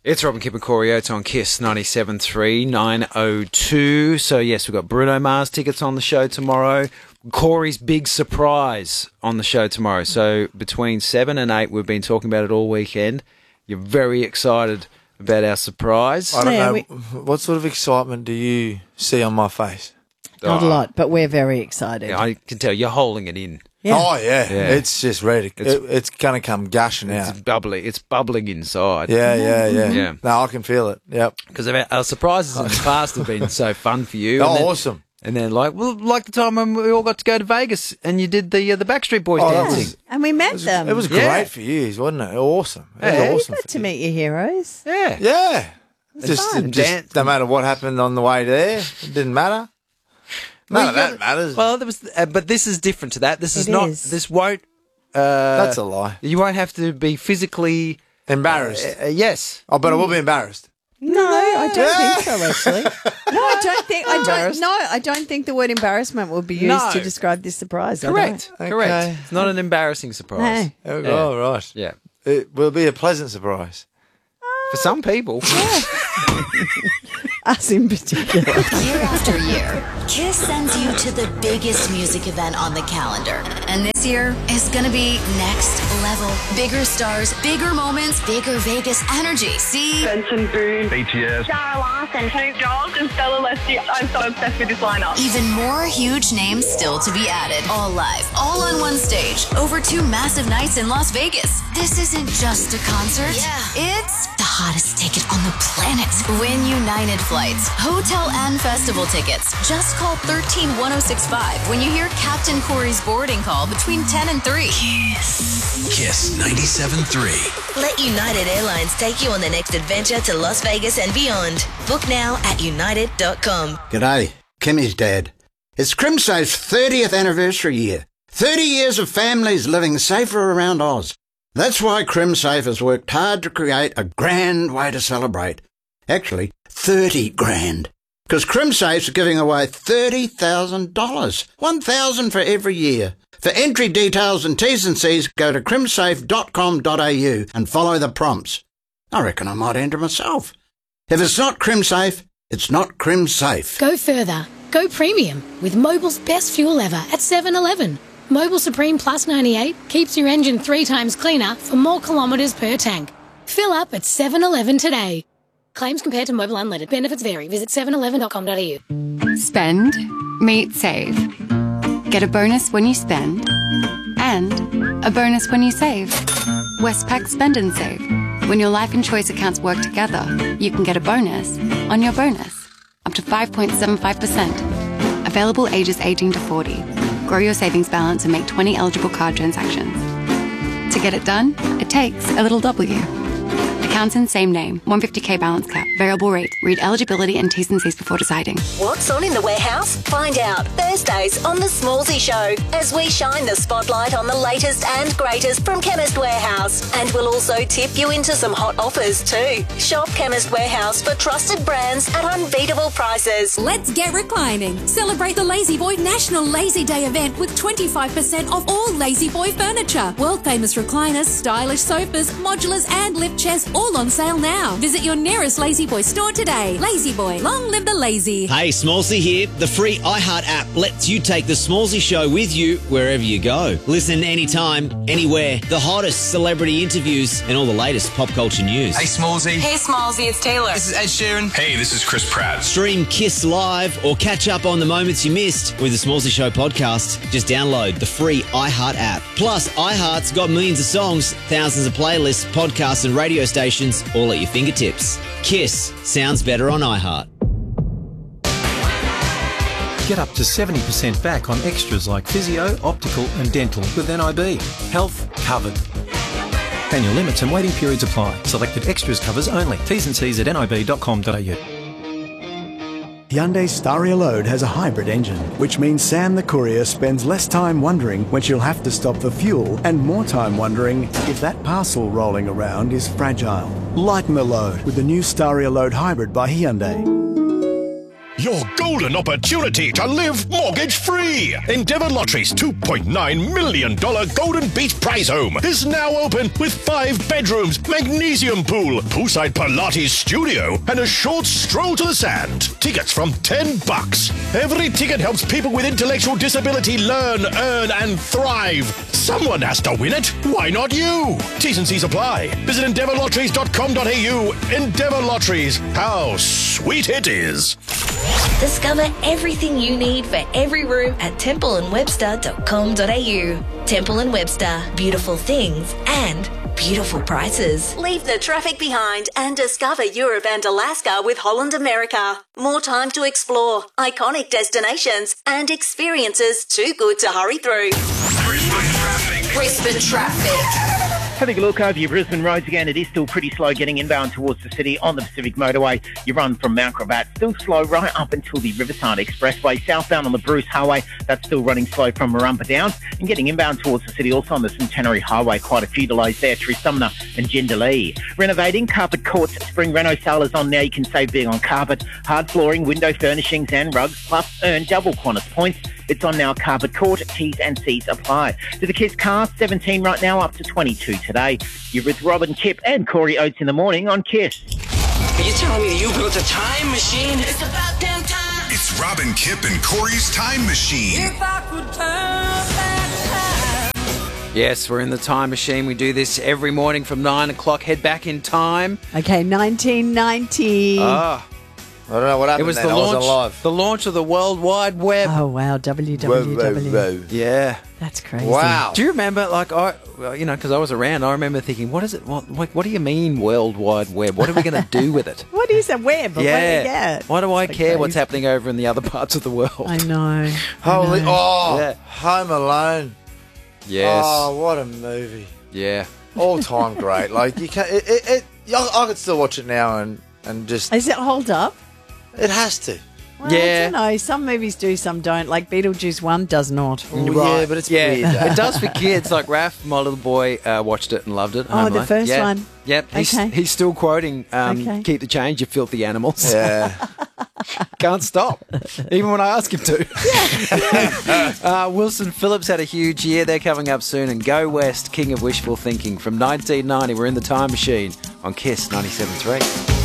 It's Robin Kip and Corey Oates on KISS 97.3 902. So, yes, we've got Bruno Mars tickets on the show tomorrow. Corey's big surprise on the show tomorrow. So, between 7 and 8, we've been talking about it all weekend. You're very excited about our surprise. I don't know. What sort of excitement do you see on my face? Not a lot, but we're very excited. Yeah, I can tell you're holding it in. Yeah. Oh, yeah. It's just ready. It's going to come gushing out. It's bubbly. It's bubbling inside. Yeah. No, I can feel it. Yep. Because our surprises in the past have been so fun for you. Oh, awesome. And then, like the time when we all got to go to Vegas and you did the Backstreet Boys dancing. And we met them. It was great for you, wasn't it? Awesome. It was awesome. You got to meet your heroes. Yeah. Yeah. Just no matter what happened on the way there, it didn't matter. None of that matters. Well, there was, but this is different to that. This is not. This won't. That's a lie. You won't have to be physically embarrassed. Yes. Oh, but I will be embarrassed. No, I don't think so. Actually, no, I don't think. I don't think the word embarrassment will be used to describe this surprise. Correct. Okay. Correct. It's not an embarrassing surprise. No. Oh, right. Yeah. It will be a pleasant surprise for some people. Us in particular. Year after year, KISS sends you to the biggest music event on the calendar. And this year is going to be next level. Bigger stars, bigger moments, bigger Vegas energy. See? Benson Boone, BTS, Sarah Larson, Snoop Dogg, and Stella Leslie. I'm so obsessed with this lineup. Even more huge names still to be added. All live, all on one stage, over 2 massive nights in Las Vegas. This isn't just a concert. Yeah. It's the hottest ticket on the planet. Win United flights, hotel and festival tickets. Just call 131065 when you hear Captain Corey's boarding call between 10 and 3. KISS 97.3. Let United Airlines take you on the next adventure to Las Vegas and beyond. Book now at united.com. G'day, Kimmy's dad. It's CrimSafe's 30th anniversary year. 30 years of families living safer around Oz. That's why CrimSafe has worked hard to create a grand way to celebrate. Actually, 30 grand. Because CrimSafe's giving away $30,000. $1,000 for every year. For entry details and T's and C's, go to crimsafe.com.au and follow the prompts. I reckon I might enter myself. If it's not CrimSafe, it's not CrimSafe. Go further. Go premium with Mobil's best fuel ever at 7-Eleven. Mobil Supreme Plus 98 keeps your engine 3 times cleaner for more kilometres per tank. Fill up at 7-Eleven today. Claims compared to Mobil Unleaded. Benefits vary. Visit 7eleven.com.au. Spend, meet, save. Get a bonus when you spend and a bonus when you save. Westpac Spend and Save. When your life and choice accounts work together, you can get a bonus on your bonus. Up to 5.75%. Available ages 18 to 40. Grow your savings balance and make 20 eligible card transactions. To get it done, it takes a little W. Accounts in same name. 150k balance cap. Variable rate. Read eligibility and T's and C's before deciding. What's on in the warehouse? Find out Thursdays on The Smallsy Show as we shine the spotlight on the latest and greatest from Chemist Warehouse. And we'll also tip you into some hot offers too. Shop Chemist Warehouse for trusted brands at unbeatable prices. Let's get reclining. Celebrate the Lazy Boy National Lazy Day event with 25% off all Lazy Boy furniture. World famous recliners, stylish sofas, modulars and lift chairs all on sale now. Visit your nearest Lazy Boy store today. Lazy Boy, long live the lazy. Hey, Smallsy here. The free iHeart app lets you take the Smallsy Show with you wherever you go. Listen anytime, anywhere. The hottest celebrity interviews and all the latest pop culture news. Hey, Smallsy. Hey, Smallsy, it's Taylor. This is Ed Sheeran. Hey, this is Chris Pratt. Stream KISS Live or catch up on the moments you missed with the Smallsy Show podcast. Just download the free iHeart app. Plus, iHeart's got millions of songs, thousands of playlists, podcasts and radio stations all at your fingertips. KISS sounds better on iHeart. Get up to 70% back on extras like physio, optical and dental with NIB. Health covered. Annual limits and waiting periods apply. Selected extras covers only. T's and C's at nib.com.au. Hyundai Staria Load has a hybrid engine, which means Sam the courier spends less time wondering when she'll have to stop for fuel and more time wondering if that parcel rolling around is fragile. Lighten the load with the new Staria Load Hybrid by Hyundai. your golden opportunity to live mortgage-free. Endeavour Lottery's $2.9 million Golden Beach prize home is now open with 5 bedrooms, magnesium pool, poolside Pilates studio, and a short stroll to the sand. Tickets from $10. Every ticket helps people with intellectual disability learn, earn, and thrive. Someone has to win it. Why not you? T's and C's apply. Visit endeavourlotteries.com.au. Endeavour Lotteries. How sweet it is. Discover everything you need for every room at templeandwebster.com.au. Temple & Webster. Beautiful things and beautiful prices. Leave the traffic behind and discover Europe and Alaska with Holland America. More time to explore, iconic destinations, and experiences too good to hurry through. Brisbane traffic. Having a look over your Brisbane roads again, it is still pretty slow getting inbound towards the city on the Pacific Motorway. You run from Mount Gravatt, still slow right up until the Riverside Expressway. Southbound on the Bruce Highway, that's still running slow from Murrumba down. And getting inbound towards the city also on the Centenary Highway, quite a few delays there through Sumner and Jindalee. Renovating, Carpet Court's spring reno sale is on now. You can save big on carpet, hard flooring, window furnishings and rugs, plus earn double Qantas points. It's on now, Carpet Court. T's and C's apply. To the kids' car, 17 right now, up to 22 today. You're with Robin, Kip and Corey Oates in the morning on KISS. Are you telling me you built a time machine? It's about damn time. It's Robin, Kip and Corey's Time Machine. If I could turn back time. Yes, we're in the time machine. We do this every morning from 9 o'clock. Head back in time. Okay, 1990. I don't know what happened. It was then. the I wasn't launch, alive. the launch of the World Wide Web. Oh wow, www. Yeah, that's crazy. Wow. Do you remember? Because I was around. I remember thinking, what is it? What do you mean World Wide Web? What are we going to do with it? What is a web? Yeah. Why do I care what's happening over in the other parts of the world? I know. Holy! Oh, Yeah. Home Alone. Yes. Oh, what a movie! Yeah. All time great. Like you can, I could still watch it now and just. Is it hold up? It has to. Well, I don't know. Some movies do, some don't. Like Beetlejuice 1 does not. Yeah, but it's weird. It does for kids. Like Raph, my little boy, watched it and loved it. Oh, the first one. Yep. He's still quoting, keep the change, you filthy animals. Yeah. Can't stop, even when I ask him to. Wilson Phillips had a huge year. They're coming up soon. And Go West, King of Wishful Thinking from 1990. We're in the time machine on KISS 97.3.